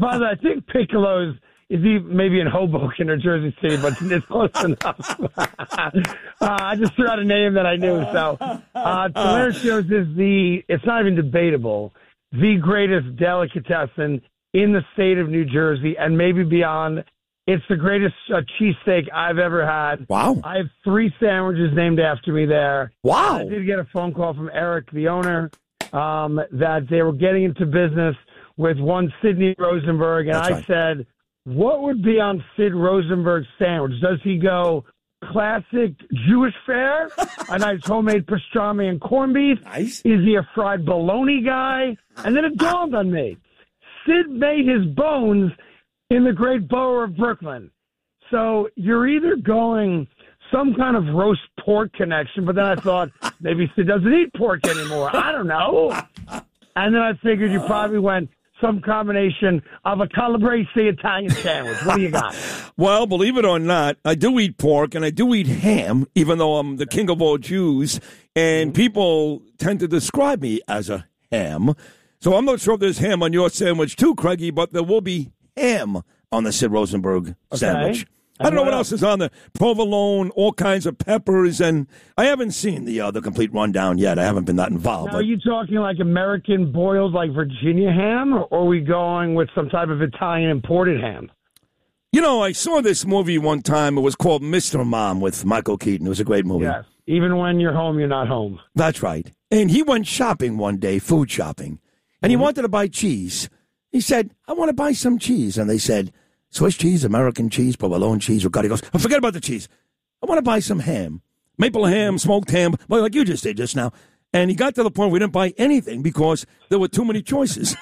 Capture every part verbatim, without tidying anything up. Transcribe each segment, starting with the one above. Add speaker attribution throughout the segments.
Speaker 1: By the way, I think Piccolo's is he maybe in Hoboken or Jersey City, but it's close enough. uh, I just threw out a name that I knew. So uh, Talercio's is the, it's not even debatable, the greatest delicatessen in the state of New Jersey and maybe beyond. It's the greatest uh, cheesesteak I've ever had.
Speaker 2: Wow.
Speaker 1: I have three sandwiches named after me there.
Speaker 2: Wow.
Speaker 1: I did get a phone call from Eric, the owner, um, that they were getting into business with one Sidney Rosenberg. And
Speaker 2: That's
Speaker 1: I
Speaker 2: right.
Speaker 1: said, what would be on Sid Rosenberg's sandwich? Does he go classic Jewish fare? A nice homemade pastrami and corned beef?
Speaker 2: Nice.
Speaker 1: Is he a fried bologna guy? And then it dawned on me. Sid made his bones in the great borough of Brooklyn. So you're either going some kind of roast pork connection, but then I thought maybe Sid doesn't eat pork anymore. I don't know. And then I figured you probably went some combination of a calabrese Italian sandwich. What do you got?
Speaker 2: Well, believe it or not, I do eat pork and I do eat ham, even though I'm the king of all Jews. And people tend to describe me as a ham. So I'm not sure if there's ham on your sandwich too, Craigie, but there will be ham on the Sid Rosenberg sandwich.
Speaker 1: Okay.
Speaker 2: I don't know
Speaker 1: what
Speaker 2: what else is on there. Provolone, all kinds of peppers, and I haven't seen the uh, the complete rundown yet. I haven't been that involved.
Speaker 1: Now,
Speaker 2: but
Speaker 1: are you talking like American boiled, like Virginia ham, or are we going with some type of Italian imported ham?
Speaker 2: You know, I saw this movie one time. It was called Mister Mom with Michael Keaton. It was a great movie.
Speaker 1: Yes. Even when you're home, you're not home.
Speaker 2: That's right. And he went shopping one day, food shopping, and he
Speaker 1: Mm-hmm.
Speaker 2: wanted to buy cheese. He said, I want to buy some cheese. And they said, Swiss cheese, American cheese, provolone cheese, ricotta. He goes, oh, forget about the cheese. I want to buy some ham. Maple ham, smoked ham, well, like you just did just now. And he got to the point where we didn't buy anything because there were too many choices.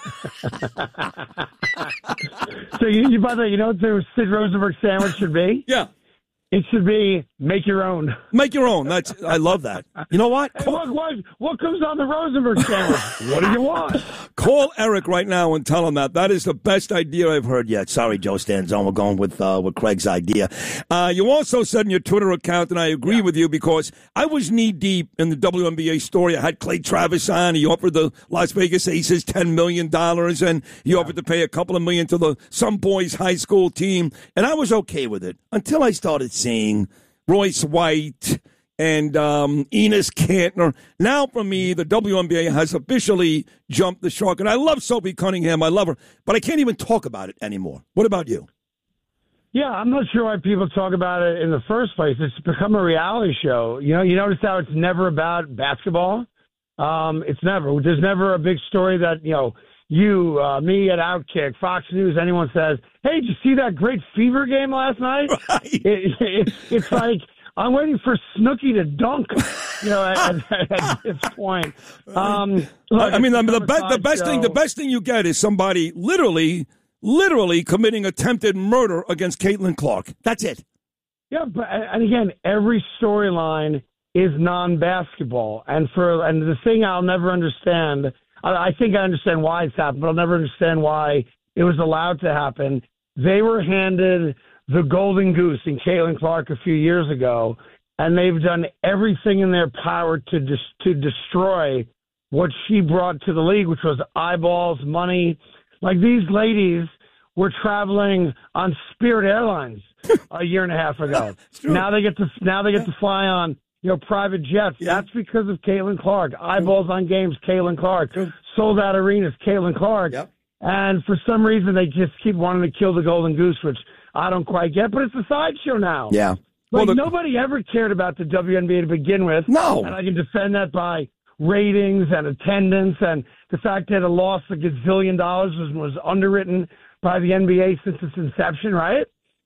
Speaker 1: So you, you by the way, you know what the Sid Rosenberg sandwich should be?
Speaker 2: Yeah.
Speaker 1: It should be make your own.
Speaker 2: Make your own. That's I love that. You know what?
Speaker 1: Hey, what, what, what comes on the Rosenberg sandwich? What do you want?
Speaker 2: Call Eric right now and tell him that. That is the best idea I've heard yet. Sorry, Joe Stanzone. We're going with uh, with Craig's idea. Uh, you also said in your Twitter account, and I agree yeah. with you, because I was knee-deep in the W N B A story. I had Clay Travis on. He offered the Las Vegas Aces ten million dollars, and he yeah. offered to pay a couple of million to the some boys' high school team. And I was okay with it until I started seeing Royce White and um, Enes Kanter. Now, for me, the W N B A has officially jumped the shark. And I love Sophie Cunningham. I love her. But I can't even talk about it anymore. What about you?
Speaker 1: Yeah, I'm not sure why people talk about it in the first place. It's become a reality show. You know, you notice how it's never about basketball? Um, it's never. There's never a big story that, you know, you, uh, me at Outkick, Fox News, anyone says, hey, did you see that great Fever game last night?
Speaker 2: Right.
Speaker 1: It, it, it's like, I'm waiting for Snooki to dunk, you know, at, at, at this point. Um, look,
Speaker 2: I mean, I mean the, be- the best
Speaker 1: show.
Speaker 2: thing, the best thing you get is somebody literally, literally committing attempted murder against Caitlin Clark. That's it.
Speaker 1: Yeah, but and again, every storyline is non-basketball, and for and the thing I'll never understand. I, I think I understand why it's happened, but I'll never understand why it was allowed to happen. They were handed the golden goose in Caitlin Clark a few years ago, and they've done everything in their power to dis- to destroy what she brought to the league, which was eyeballs, money. Like, these ladies were traveling on Spirit Airlines a year and a half ago. Now they get to now they get to fly on, you know, private jets. Yeah. That's because of Caitlin Clark. Eyeballs on games, Caitlin Clark. Sold out arenas, Caitlin Clark.
Speaker 2: Yep. And
Speaker 1: for some reason, they just keep wanting to kill the golden goose, which I don't quite get. But it's a sideshow now.
Speaker 2: Yeah.
Speaker 1: Like,
Speaker 2: well, the-
Speaker 1: nobody ever cared about the W N B A to begin with.
Speaker 2: No.
Speaker 1: And I can defend that by ratings and attendance and the fact that a loss of a gazillion dollars was, was underwritten by the N B A since its inception, right?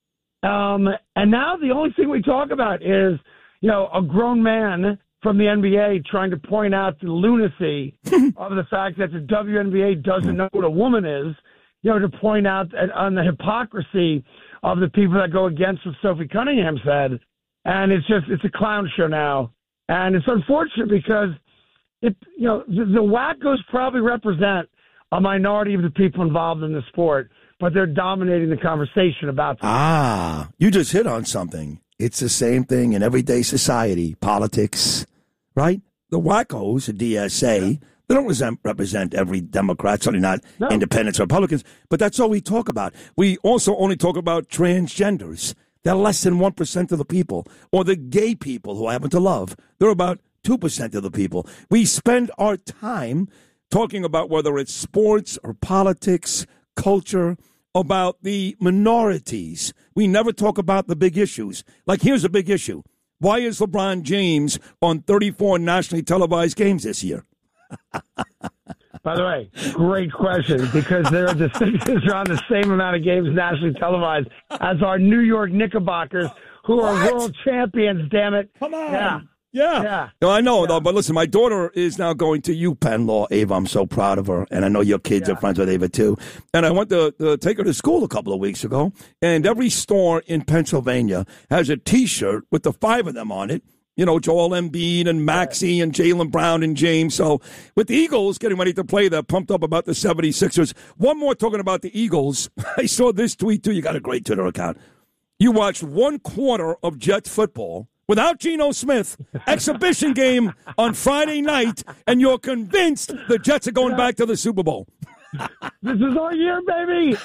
Speaker 1: Um, and now the only thing we talk about is, you know, a grown man from the N B A trying to point out the lunacy of the fact that the W N B A doesn't know what a woman is, you know, to point out at, on the hypocrisy of the people that go against what Sophie Cunningham said. And it's just, it's a clown show now. And it's unfortunate because, it, you know, the, the wackos probably represent a minority of the people involved in the sport, but they're dominating the conversation about them.
Speaker 2: Ah, you just hit on something. It's the same thing in everyday society, politics, right? The wackos, the D S A,
Speaker 1: Yeah.
Speaker 2: They don't represent, represent every Democrat, certainly not
Speaker 1: no.
Speaker 2: independents or Republicans, but that's all we talk about. We also only talk about transgenders. They're less than one percent of the people. Or the gay people who I happen to love. They're about two percent of the people. We spend our time talking about whether it's sports or politics, culture, about the minorities. We never talk about the big issues. Like, here's a big issue. Why is LeBron James on thirty-four nationally televised games this year?
Speaker 1: By the way, great question, because there are the Sixers are on the same amount of games nationally televised as our New York Knickerbockers, who are
Speaker 2: What?
Speaker 1: world champions, damn it.
Speaker 2: Come on.
Speaker 1: Yeah.
Speaker 2: Yeah.
Speaker 1: Yeah.
Speaker 2: No, I know,
Speaker 1: Yeah.
Speaker 2: though. But listen, my daughter is now going to UPenn Law. Ava, I'm so proud of her. And I know your kids
Speaker 1: Yeah.
Speaker 2: are friends with Ava, too. And I went to, to take her to school a couple of weeks ago. And every store in Pennsylvania has a T-shirt with the five of them on it. You know, Joel Embiid and Maxey and Jaylen Brown and James. So with the Eagles getting ready to play, they're pumped up about the seventy-sixers. One more talking about the Eagles. I saw this tweet, too. You got a great Twitter account. You watched one quarter of Jets football without Geno Smith, exhibition game on Friday night, and you're convinced the Jets are going back to the Super Bowl.
Speaker 1: This is our year, baby.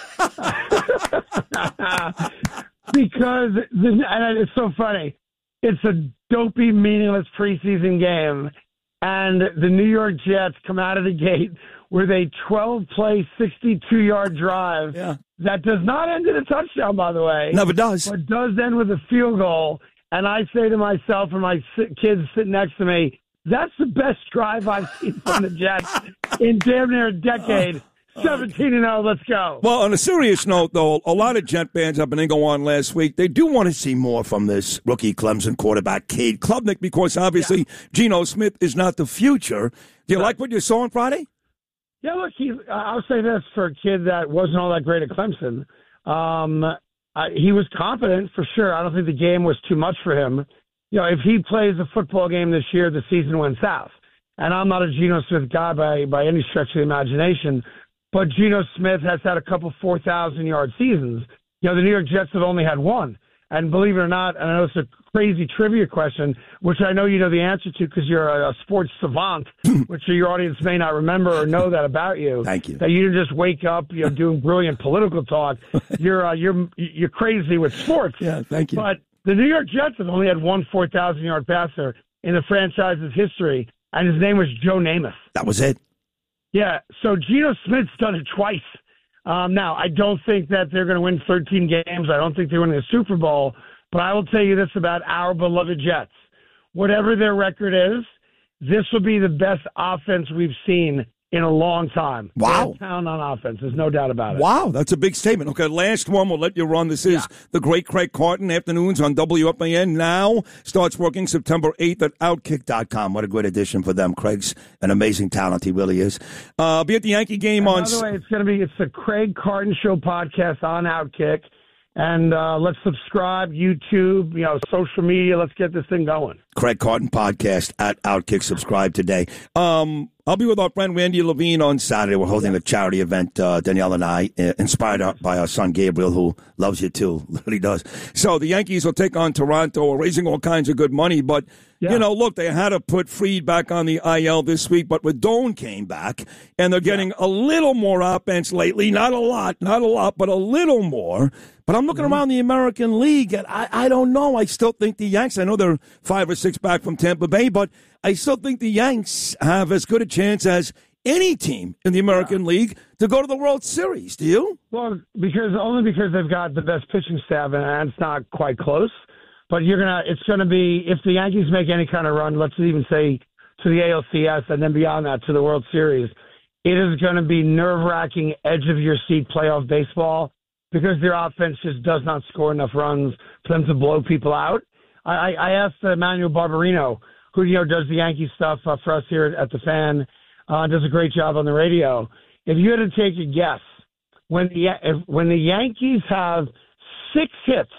Speaker 1: Because, the, and it's so funny. It's a dopey, meaningless preseason game, and the New York Jets come out of the gate with a twelve-play, sixty-two-yard drive
Speaker 2: Yeah.
Speaker 1: that does not end in a touchdown, by the way.
Speaker 2: Never does.
Speaker 1: But does end with a field goal. And I say to myself and my si- kids sitting next to me, that's the best drive I've seen from the Jets in damn near a decade. seventeen and oh, let's go.
Speaker 2: Well, on a serious note, though, a lot of Jet fans have been in go on last week. They do want to see more from this rookie Clemson quarterback, Cade Klubnik, because obviously yeah. Geno Smith is not the future. Do you right. like what you saw on Friday?
Speaker 1: Yeah, look, he, I'll say this for a kid that wasn't all that great at Clemson. Um, I, he was competent for sure. I don't think the game was too much for him. You know, if he plays a football game this year, the season went south. And I'm not a Geno Smith guy by, by any stretch of the imagination. But Geno Smith has had a couple four thousand yard seasons. You know, the New York Jets have only had one. And believe it or not, and I know it's a crazy trivia question, which I know you know the answer to because you're a, a sports savant, which your audience may not remember or know that about you.
Speaker 2: Thank you.
Speaker 1: That you didn't just wake up, you know, doing brilliant political talk. You're uh, you're you're crazy with sports.
Speaker 2: Yeah, thank you.
Speaker 1: But the New York Jets have only had one four thousand yard passer in the franchise's history, and his name was Joe Namath.
Speaker 2: That was it.
Speaker 1: Yeah, so Geno Smith's done it twice. Um, now, I don't think that they're going to win thirteen games. I don't think they're winning a Super Bowl. But I will tell you this about our beloved Jets. Whatever their record is, this will be the best offense we've seen in a long time.
Speaker 2: Wow.
Speaker 1: Town on offense. There's no doubt about it.
Speaker 2: Wow, that's a big statement. Okay, last one. We'll let you run. This is yeah. the great Craig Carton, afternoons on W F A N. Now starts working September eighth at Outkick dot com. What a great addition for them. Craig's an amazing talent. He really is. Uh, be at the Yankee game
Speaker 1: and
Speaker 2: on...
Speaker 1: By the way, it's going to be, it's the Craig Carton Show podcast on Outkick. And uh, let's subscribe, YouTube, you know, social media. Let's get this thing going.
Speaker 2: Craig Carton podcast at Outkick. Subscribe today. Um, I'll be with our friend Randy Levine on Saturday. We're holding a charity event, uh, Danielle and I, uh, inspired by our son Gabriel, who loves you too. Really does. So the Yankees will take on Toronto. We're raising all kinds of good money. But, yeah. you know, look, they had to put Fried back on the I L this week. But Rodon came back, and they're getting yeah. a little more offense lately. Not a lot, not a lot, but a little more. But I'm looking mm-hmm. around the American League, and I, I don't know. I still think the Yanks, I know they're five or six back from Tampa Bay, but I still think the Yanks have as good a chance as any team in the American yeah. League to go to the World Series. Do you?
Speaker 1: Well, because only because they've got the best pitching staff, and it's not quite close. But you're gonna, it's going to be, if the Yankees make any kind of run, let's even say to the A L C S and then beyond that to the World Series, it is going to be nerve-wracking, edge-of-your-seat playoff baseball because their offense just does not score enough runs for them to blow people out. I, I asked Emmanuel Barbarino, who you know does the Yankee stuff uh, for us here at the Fan, uh, does a great job on the radio. If you had to take a guess, when the if, when the Yankees have six hits,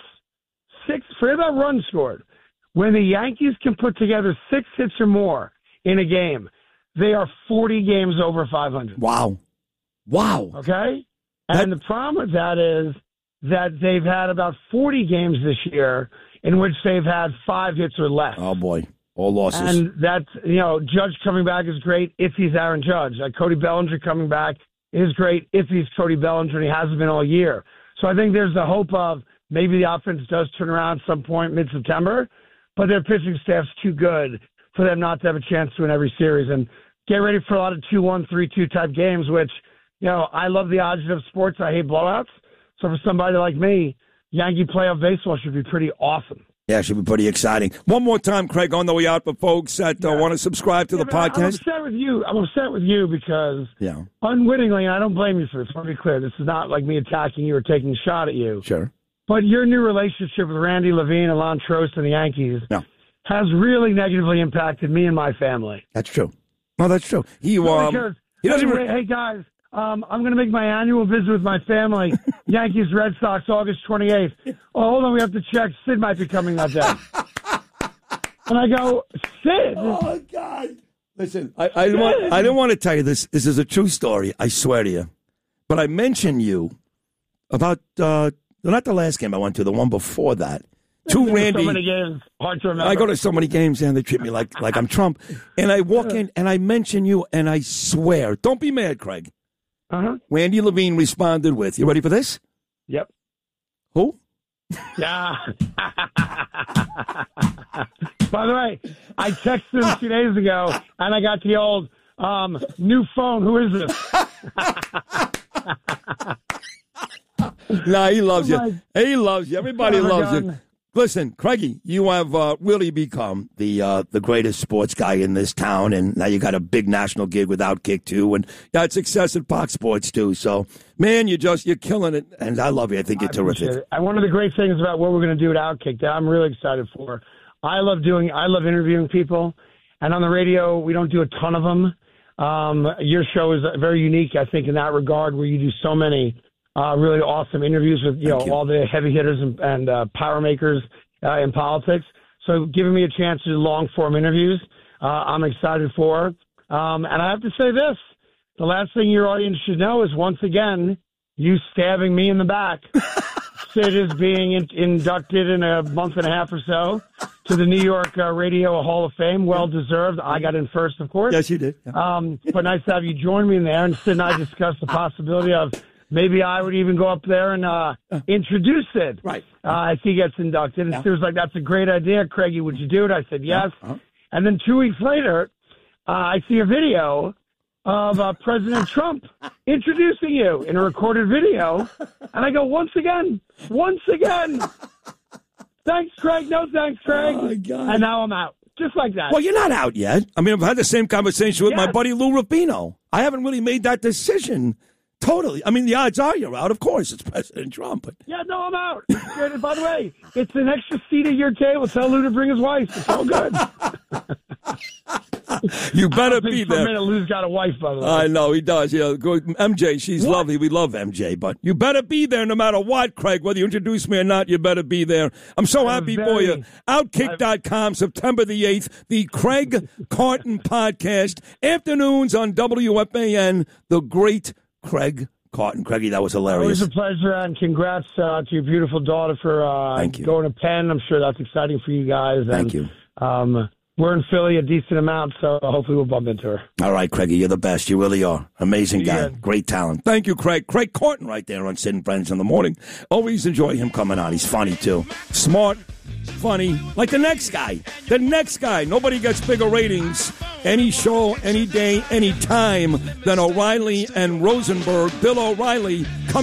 Speaker 1: six forget about runs scored, when the Yankees can put together six hits or more in a game, they are forty games over five hundred.
Speaker 2: Wow, wow.
Speaker 1: Okay, and that... the problem with that is that they've had about forty games this year in which they've had five hits or less.
Speaker 2: Oh, boy. All losses.
Speaker 1: And that's, you know, Judge coming back is great if he's Aaron Judge. Like Cody Bellinger coming back is great if he's Cody Bellinger, and he hasn't been all year. So I think there's the hope of maybe the offense does turn around at some point mid-September, but their pitching staff's too good for them not to have a chance to win every series. And get ready for a lot of two one, three two type games, which, you know, I love the odds of sports. I hate blowouts. So for somebody like me, Yankee playoff baseball should be pretty awesome.
Speaker 2: Yeah, it should be pretty exciting. One more time, Craig, on the way out for folks that uh, yeah. want to subscribe to
Speaker 1: yeah,
Speaker 2: the podcast.
Speaker 1: I'm upset with you. I'm upset with you because
Speaker 2: yeah.
Speaker 1: unwittingly, and I don't blame you for this, I want to be clear, this is not like me attacking you or taking a shot at you.
Speaker 2: Sure.
Speaker 1: But your new relationship with Randy Levine and Lon Trost and the Yankees
Speaker 2: no.
Speaker 1: has really negatively impacted me and my family.
Speaker 2: That's true. No, that's true. He, um,
Speaker 1: because,
Speaker 2: he doesn't.
Speaker 1: Hey, hey guys, um, I'm going to make my annual visit with my family. Yankees, Red Sox, August twenty-eighth. Oh, hold on, we have to check. Sid might be coming that day. And I go, Sid.
Speaker 2: Oh God! Listen, I, I didn't want. I didn't want to tell you this. This is a true story. I swear to you. But I mentioned you about uh, not the last game I went to, the one before that. To Randy.
Speaker 1: So many games. Hard to remember.
Speaker 2: I go to so many games and they treat me like like I'm Trump. And I walk in and I mention you and I swear, don't be mad, Craig.
Speaker 1: Uh-huh.
Speaker 2: Randy Levine responded with, you ready for this?
Speaker 1: Yep.
Speaker 2: Who?
Speaker 1: Yeah. By the way, I texted him two days ago and I got the old um, new phone. Who is this?
Speaker 2: Nah, he loves
Speaker 1: oh
Speaker 2: you. He loves you. Everybody
Speaker 1: oh
Speaker 2: loves
Speaker 1: God.
Speaker 2: you. Listen, Craigie, you have uh, really become the uh, the greatest sports guy in this town, and now you got a big national gig with Outkick too, and you got success at Fox Sports too. So, man, you just you're killing it, and I love you. I think you're
Speaker 1: I
Speaker 2: terrific.
Speaker 1: It. And one of the great things about what we're going to do at Outkick that I'm really excited for, I love doing. I love interviewing people, and on the radio we don't do a ton of them. Um, your show is very unique, I think, in that regard, where you do so many. Uh, really awesome interviews with you
Speaker 2: Thank
Speaker 1: know
Speaker 2: you.
Speaker 1: all the heavy hitters and, and uh, power makers uh, in politics. So giving me a chance to do long form interviews, uh, I'm excited for. Um, and I have to say this: the last thing your audience should know is once again you stabbing me in the back. Sid is being in, inducted in a month and a half or so to the New York uh, Radio Hall of Fame. Well deserved. I got in first, of course.
Speaker 2: Yes, you did. Yeah.
Speaker 1: Um, but nice to have you join me in there. And Sid and I discussed the possibility of. Maybe I would even go up there and uh, introduce it
Speaker 2: right.
Speaker 1: uh, if he gets inducted. And
Speaker 2: yeah.
Speaker 1: Stu was like, that's a great idea, Craigie. Would you do it? I said, yes. Uh-huh. And then two weeks later, uh, I see a video of uh, President Trump introducing you in a recorded video. And I go, once again, once again. Thanks, Craig. No thanks, Craig.
Speaker 2: Oh, my God.
Speaker 1: And now I'm out. Just like that.
Speaker 2: Well, you're not out yet. I mean, I've had the same conversation with
Speaker 1: yes.
Speaker 2: my buddy Lou Rubino. I haven't really made that decision. Totally. I mean, the odds are you're out. Of course, it's President Trump. But...
Speaker 1: Yeah, no, I'm out. And by the way, it's an extra seat at your table. Tell Lou to bring his wife. It's all good.
Speaker 2: You better
Speaker 1: be
Speaker 2: there.
Speaker 1: For a minute, Lou's got a wife, by the way.
Speaker 2: I know, he does. Yeah, M J, she's
Speaker 1: what?
Speaker 2: lovely. We love M J. But you better be there no matter what, Craig. Whether you introduce me or not, you better be there. I'm so
Speaker 1: I'm
Speaker 2: happy
Speaker 1: very,
Speaker 2: for you. Outkick dot com, September the eighth, the Craig Carton Podcast. Afternoons on W F A N, the great Craig Carton. Craigie, that was hilarious.
Speaker 1: Always a pleasure, and congrats uh, to your beautiful daughter for uh,
Speaker 2: Thank you.
Speaker 1: going to Penn. I'm sure that's exciting for you guys. And,
Speaker 2: Thank you.
Speaker 1: Um, we're in Philly a decent amount, so hopefully we'll bump into her.
Speaker 2: All right, Craigie, you're the best. You really are. Amazing guy.
Speaker 1: Yeah.
Speaker 2: Great talent. Thank you, Craig. Craig Carton right there on Sid and Friends in the morning. Always enjoy him coming on. He's funny, too. Smart, funny, like the next guy. The next guy. Nobody gets bigger ratings any show, any day, any time than O'Reilly and Rosenberg. Bill O'Reilly. Come